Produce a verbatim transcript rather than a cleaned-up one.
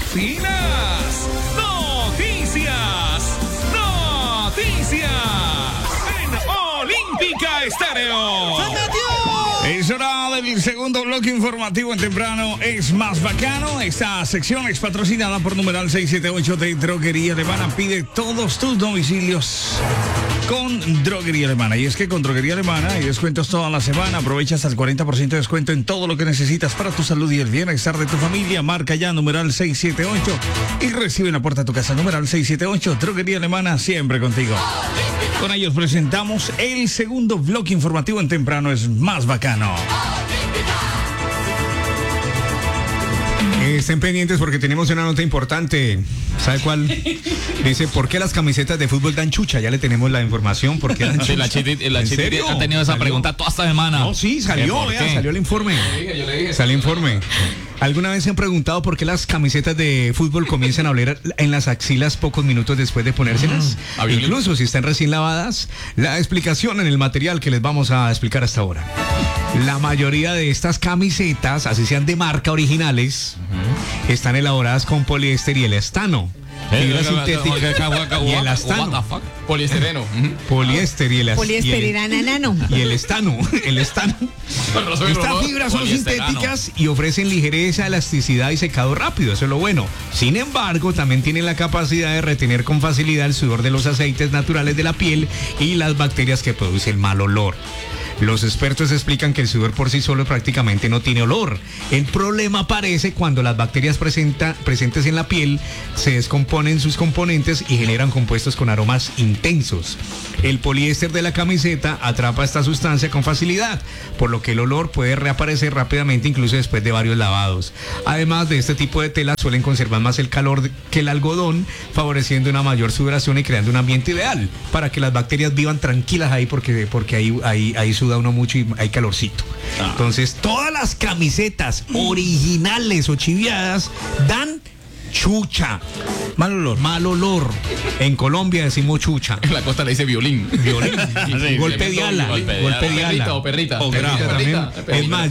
finas. Noticias. Noticias. En Olímpica Estéreo. ¡Se metió! Es hora del segundo bloque informativo en temprano. Es más bacano. Esta sección es patrocinada por numeral seiscientos setenta y ocho de Droguería Alemana. Pide todos tus domicilios con Droguería Alemana. Y es que con Droguería Alemana hay descuentos toda la semana. Aprovecha hasta el cuarenta por ciento de descuento en todo lo que necesitas para tu salud y el bienestar de tu familia. Marca ya numeral seiscientos setenta y ocho y recibe en la puerta de tu casa numeral seiscientos setenta y ocho. Droguería Alemana, siempre contigo. Con ellos presentamos el segundo bloque informativo en temprano. Es más bacano. Estén pendientes porque tenemos una nota importante. ¿Sabe cuál? Dice, ¿por qué las camisetas de fútbol dan chucha? Ya le tenemos la información. ¿Por qué dan chucha? Sí, la Chiti, la ¿En Chiti serio? ha tenido esa ¿Salió? pregunta toda esta semana. No, sí, salió, ¿Por vea, qué? salió el informe. Yo le dije, yo le dije. Salió el informe. ¿Alguna vez se han preguntado por qué las camisetas de fútbol comienzan a oler en las axilas pocos minutos después de ponérselas? Mm, Incluso si están recién lavadas. La explicación en el material que les vamos a explicar hasta ahora. La mayoría de estas camisetas, así sean de marca originales, uh-huh, están elaboradas con poliéster y el estano. Fibra sintética y el astano. Poliestereno. Poliéster y el astano. Poliéster era nanano. Y el estano. El estano. Estas fibras son sintéticas y ofrecen ligereza, elasticidad y secado rápido. Eso es lo bueno. Sin embargo, también tienen la capacidad de retener con facilidad el sudor de los aceites naturales de la piel y las bacterias que producen el mal olor. Los expertos explican que el sudor por sí solo prácticamente no tiene olor. El problema aparece cuando las bacterias presenta, presentes en la piel se descomponen sus componentes y generan compuestos con aromas intensos. El poliéster de la camiseta atrapa esta sustancia con facilidad, por lo que el olor puede reaparecer rápidamente incluso después de varios lavados. Además de este tipo de telas suelen conservar más el calor que el algodón, favoreciendo una mayor sudoración y creando un ambiente ideal para que las bacterias vivan tranquilas ahí porque, porque ahí, ahí, ahí suda uno mucho y hay calorcito. Ah. Entonces, todas las camisetas originales o chiviadas dan chucha. Mal olor. Mal olor. En Colombia decimos chucha. En la costa le dice violín. Violín. Sí, golpe de ala. Golpe de golpe ala. de ala. O perrita o perrita. O perrita, también. perrita, perrita. Es más,